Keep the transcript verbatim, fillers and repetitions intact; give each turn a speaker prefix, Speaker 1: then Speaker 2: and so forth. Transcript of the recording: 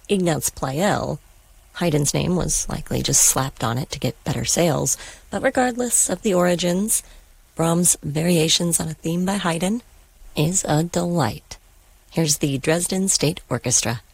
Speaker 1: Ignaz Pleyel. Haydn's name was likely just slapped on it to get better sales, but regardless of the origins, Brahms' Variations on a Theme by Haydn is a delight. Here's the Dresden State Orchestra.